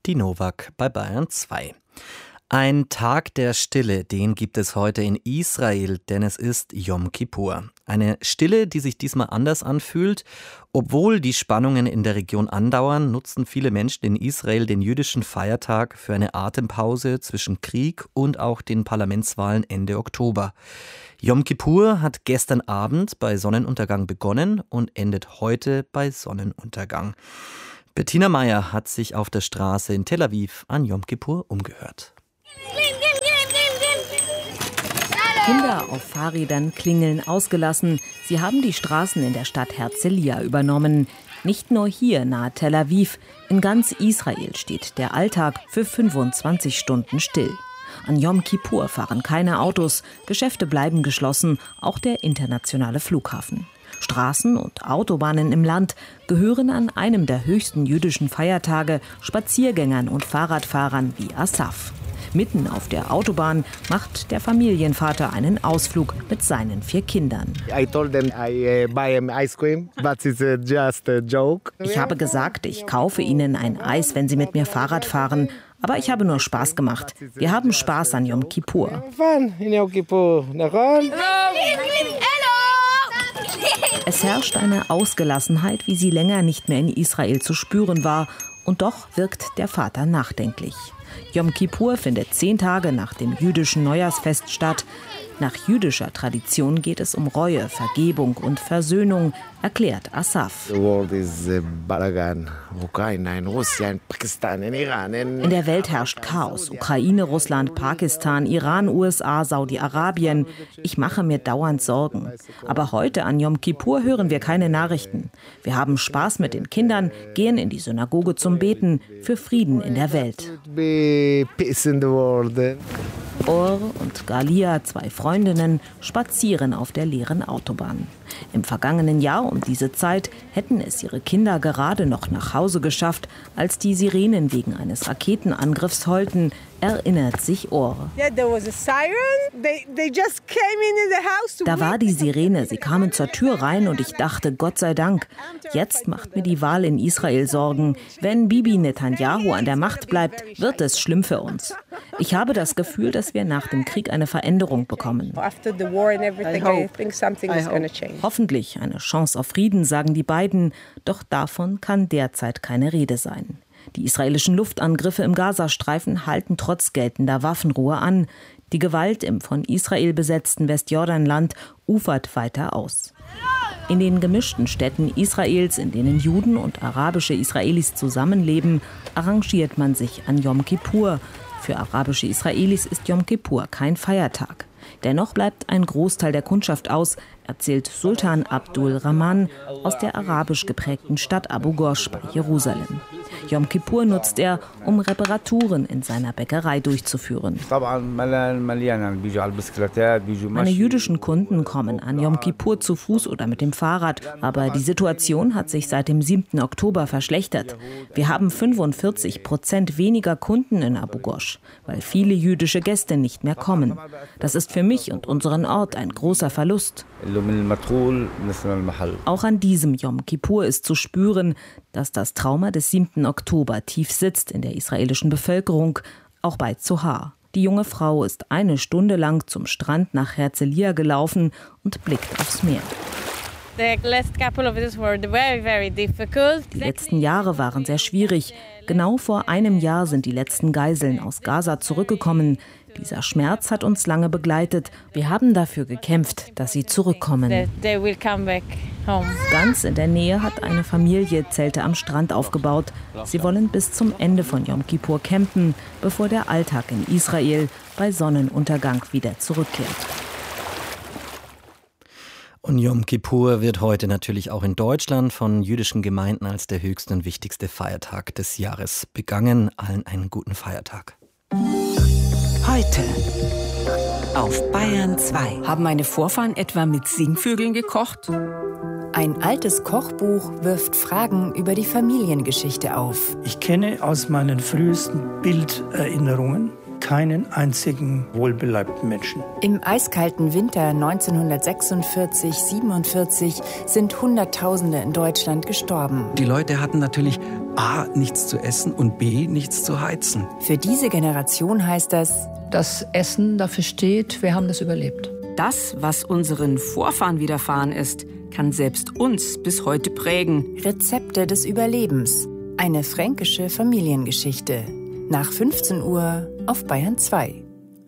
die Nowak bei Bayern 2. Ein Tag der Stille, den gibt es heute in Israel, denn es ist Yom Kippur. Eine Stille, die sich diesmal anders anfühlt. Obwohl die Spannungen in der Region andauern, nutzen viele Menschen in Israel den jüdischen Feiertag für eine Atempause zwischen Krieg und auch den Parlamentswahlen Ende Oktober. Yom Kippur hat gestern Abend bei Sonnenuntergang begonnen und endet heute bei Sonnenuntergang. Bettina Meyer hat sich auf der Straße in Tel Aviv an Yom Kippur umgehört. Kinder auf Fahrrädern klingeln ausgelassen. Sie haben die Straßen in der Stadt Herzliya übernommen. Nicht nur hier nahe Tel Aviv, in ganz Israel steht der Alltag für 25 Stunden still. An Yom Kippur fahren keine Autos, Geschäfte bleiben geschlossen, auch der internationale Flughafen. Straßen und Autobahnen im Land gehören an einem der höchsten jüdischen Feiertage Spaziergängern und Fahrradfahrern wie Asaf. Mitten auf der Autobahn macht der Familienvater einen Ausflug mit seinen 4 Kindern. Ich habe gesagt, ich kaufe ihnen ein Eis, wenn sie mit mir Fahrrad fahren. Aber ich habe nur Spaß gemacht. Wir haben Spaß an Yom Kippur. Es herrscht eine Ausgelassenheit, wie sie länger nicht mehr in Israel zu spüren war. Und doch wirkt der Vater nachdenklich. Yom Kippur findet 10 Tage nach dem jüdischen Neujahrsfest statt. Nach jüdischer Tradition geht es um Reue, Vergebung und Versöhnung, erklärt Asaf. In der Welt herrscht Chaos. Ukraine, Russland, Pakistan, Iran, USA, Saudi-Arabien. Ich mache mir dauernd Sorgen. Aber heute an Yom Kippur hören wir keine Nachrichten. Wir haben Spaß mit den Kindern, gehen in die Synagoge zum Beten für Frieden in der Welt. Or und Galia, 2 Freundinnen, spazieren auf der leeren Autobahn. Im vergangenen Jahr um diese Zeit hätten es ihre Kinder gerade noch nach Hause geschafft, als die Sirenen wegen eines Raketenangriffs heulten, erinnert sich Or. Da war die Sirene, sie kamen zur Tür rein und ich dachte, Gott sei Dank. Jetzt macht mir die Wahl in Israel Sorgen. Wenn Bibi Netanyahu an der Macht bleibt, wird es schlimm für uns. Ich habe das Gefühl, dass wir nach dem Krieg eine Veränderung bekommen. Hoffentlich eine Chance auf Frieden, sagen die beiden. Doch davon kann derzeit keine Rede sein. Die israelischen Luftangriffe im Gazastreifen halten trotz geltender Waffenruhe an. Die Gewalt im von Israel besetzten Westjordanland ufert weiter aus. In den gemischten Städten Israels, in denen Juden und arabische Israelis zusammenleben, arrangiert man sich an Yom Kippur. Für arabische Israelis ist Yom Kippur kein Feiertag. Dennoch bleibt ein Großteil der Kundschaft aus, erzählt Sultan Abdul Rahman aus der arabisch geprägten Stadt Abu Ghosh bei Jerusalem. Yom Kippur nutzt er, um Reparaturen in seiner Bäckerei durchzuführen. Meine jüdischen Kunden kommen an Yom Kippur zu Fuß oder mit dem Fahrrad, aber die Situation hat sich seit dem 7. Oktober verschlechtert. Wir haben 45% weniger Kunden in Abu Ghosh, weil viele jüdische Gäste nicht mehr kommen. Das ist für mich und unseren Ort ein großer Verlust. Auch an diesem Yom Kippur ist zu spüren, dass das Trauma des 7. Oktober tief sitzt in der israelischen Bevölkerung, auch bei Zohar. Die junge Frau ist 1 Stunde lang zum Strand nach Herzliya gelaufen und blickt aufs Meer. Die letzten Jahre waren sehr schwierig. Genau vor einem Jahr sind die letzten Geiseln aus Gaza zurückgekommen. Dieser Schmerz hat uns lange begleitet. Wir haben dafür gekämpft, dass sie zurückkommen. Ganz in der Nähe hat eine Familie Zelte am Strand aufgebaut. Sie wollen bis zum Ende von Yom Kippur campen, bevor der Alltag in Israel bei Sonnenuntergang wieder zurückkehrt. Und Yom Kippur wird heute natürlich auch in Deutschland von jüdischen Gemeinden als der höchste und wichtigste Feiertag des Jahres begangen. Allen einen guten Feiertag. Heute auf Bayern 2. Haben meine Vorfahren etwa mit Singvögeln gekocht? Ein altes Kochbuch wirft Fragen über die Familiengeschichte auf. Ich kenne aus meinen frühesten Bilderinnerungen keinen einzigen wohlbeleibten Menschen. Im eiskalten Winter 1946/47 sind Hunderttausende in Deutschland gestorben. Die Leute hatten natürlich A, nichts zu essen und B, nichts zu heizen. Für diese Generation heißt das: Das Essen dafür steht, wir haben das überlebt. Das, was unseren Vorfahren widerfahren ist, kann selbst uns bis heute prägen. Rezepte des Überlebens. Eine fränkische Familiengeschichte. Nach 15 Uhr auf Bayern 2.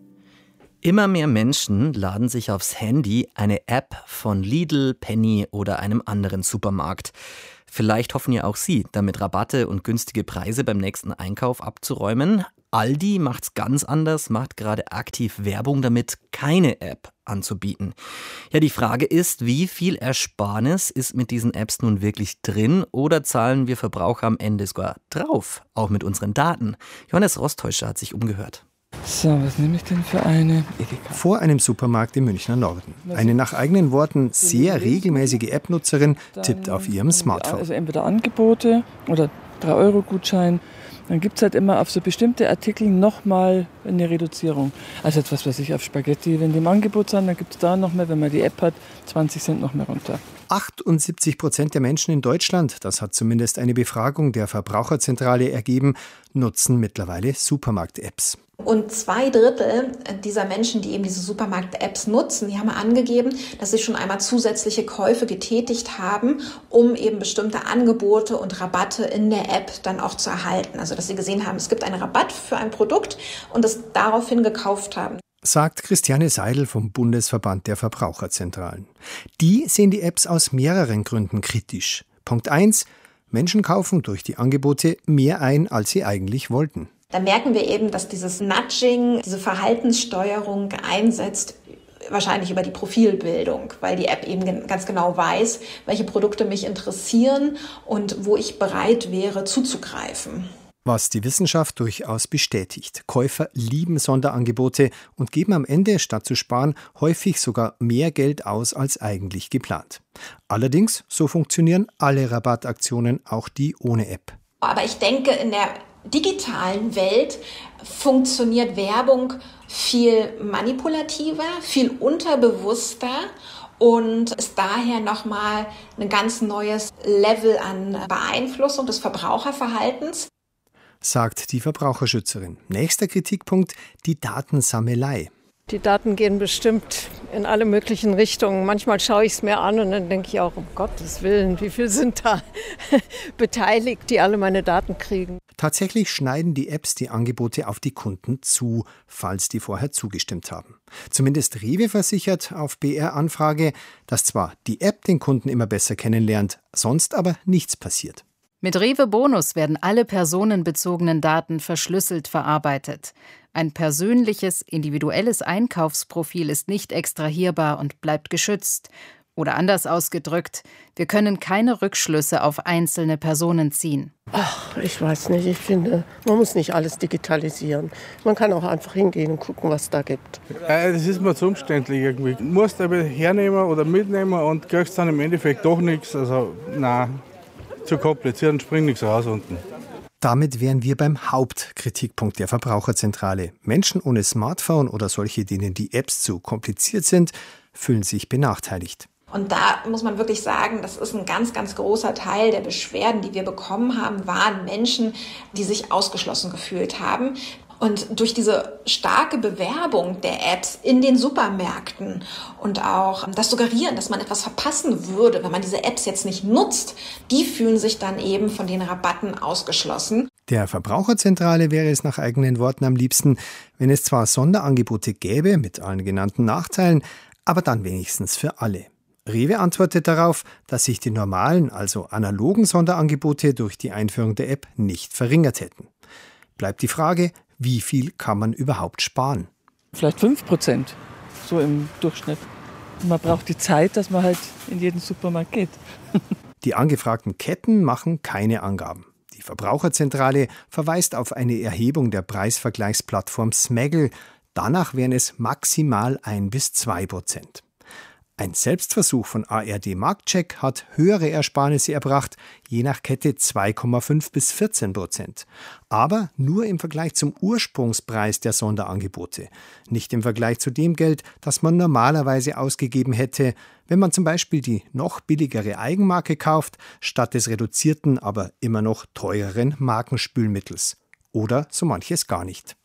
Immer mehr Menschen laden sich aufs Handy eine App von Lidl, Penny oder einem anderen Supermarkt. Vielleicht hoffen ja auch Sie, damit Rabatte und günstige Preise beim nächsten Einkauf abzuräumen. Aldi macht's ganz anders, macht gerade aktiv Werbung damit, keine App anzubieten. Ja, die Frage ist, wie viel Ersparnis ist mit diesen Apps nun wirklich drin oder zahlen wir Verbraucher am Ende sogar drauf, auch mit unseren Daten? Johannes Rostäuscher hat sich umgehört. So, was nehme ich denn für eine? Edeka. Vor einem Supermarkt im Münchner Norden. Eine nach eigenen Worten sehr regelmäßige App-Nutzerin tippt auf ihrem Smartphone. Also entweder Angebote oder 3-Euro-Gutschein. Dann gibt es halt immer auf so bestimmte Artikel nochmal eine Reduzierung. Also etwas, was ich auf Spaghetti, wenn die im Angebot sind, dann gibt es da noch mehr, wenn man die App hat, 20 Cent noch mehr runter. 78% der Menschen in Deutschland, das hat zumindest eine Befragung der Verbraucherzentrale ergeben, nutzen mittlerweile Supermarkt-Apps. Und 2/3 dieser Menschen, die eben diese Supermarkt-Apps nutzen, die haben angegeben, dass sie schon einmal zusätzliche Käufe getätigt haben, um eben bestimmte Angebote und Rabatte in der App dann auch zu erhalten. Also dass sie gesehen haben, es gibt einen Rabatt für ein Produkt und es daraufhin gekauft haben. Sagt Christiane Seidel vom Bundesverband der Verbraucherzentralen. Die sehen die Apps aus mehreren Gründen kritisch. Punkt 1. Menschen kaufen durch die Angebote mehr ein, als sie eigentlich wollten. Da merken wir eben, dass dieses Nudging, diese Verhaltenssteuerung einsetzt, wahrscheinlich über die Profilbildung, weil die App eben ganz genau weiß, welche Produkte mich interessieren und wo ich bereit wäre zuzugreifen. Was die Wissenschaft durchaus bestätigt. Käufer lieben Sonderangebote und geben am Ende, statt zu sparen, häufig sogar mehr Geld aus als eigentlich geplant. Allerdings, so funktionieren alle Rabattaktionen, auch die ohne App. Aber ich denke, in der digitalen Welt funktioniert Werbung viel manipulativer, viel unterbewusster und ist daher nochmal ein ganz neues Level an Beeinflussung des Verbraucherverhaltens. Sagt die Verbraucherschützerin. Nächster Kritikpunkt, die Datensammelei. Die Daten gehen bestimmt in alle möglichen Richtungen. Manchmal schaue ich es mir an und dann denke ich auch, um Gottes Willen, wie viele sind da beteiligt, die alle meine Daten kriegen. Tatsächlich schneiden die Apps die Angebote auf die Kunden zu, falls die vorher zugestimmt haben. Zumindest Rewe versichert auf BR-Anfrage, dass zwar die App den Kunden immer besser kennenlernt, sonst aber nichts passiert. Mit Rewe Bonus werden alle personenbezogenen Daten verschlüsselt verarbeitet. Ein persönliches, individuelles Einkaufsprofil ist nicht extrahierbar und bleibt geschützt. Oder anders ausgedrückt, wir können keine Rückschlüsse auf einzelne Personen ziehen. Ach, ich weiß nicht. Ich finde, man muss nicht alles digitalisieren. Man kann auch einfach hingehen und gucken, was es da gibt. Das ist mir zu umständlich irgendwie. Du musst aber hernehmen oder mitnehmen und kriegst dann im Endeffekt doch nichts. Also, nein. Zu kompliziert und springt nichts raus unten. Damit wären wir beim Hauptkritikpunkt der Verbraucherzentrale. Menschen ohne Smartphone oder solche, denen die Apps zu kompliziert sind, fühlen sich benachteiligt. Und da muss man wirklich sagen, das ist ein ganz, ganz großer Teil der Beschwerden, die wir bekommen haben, waren Menschen, die sich ausgeschlossen gefühlt haben. Und durch diese starke Bewerbung der Apps in den Supermärkten und auch das Suggerieren, dass man etwas verpassen würde, wenn man diese Apps jetzt nicht nutzt, die fühlen sich dann eben von den Rabatten ausgeschlossen. Der Verbraucherzentrale wäre es nach eigenen Worten am liebsten, wenn es zwar Sonderangebote gäbe, mit allen genannten Nachteilen, aber dann wenigstens für alle. Rewe antwortet darauf, dass sich die normalen, also analogen Sonderangebote durch die Einführung der App nicht verringert hätten. Bleibt die Frage, wie viel kann man überhaupt sparen? Vielleicht 5%, so im Durchschnitt. Man braucht die Zeit, dass man halt in jeden Supermarkt geht. Die angefragten Ketten machen keine Angaben. Die Verbraucherzentrale verweist auf eine Erhebung der Preisvergleichsplattform Smaggle. Danach wären es maximal 1-2%. Ein Selbstversuch von ARD Marktcheck hat höhere Ersparnisse erbracht, je nach Kette 2,5 bis 14%. Aber nur im Vergleich zum Ursprungspreis der Sonderangebote. Nicht im Vergleich zu dem Geld, das man normalerweise ausgegeben hätte, wenn man zum Beispiel die noch billigere Eigenmarke kauft, statt des reduzierten, aber immer noch teureren Markenspülmittels. Oder so manches gar nicht.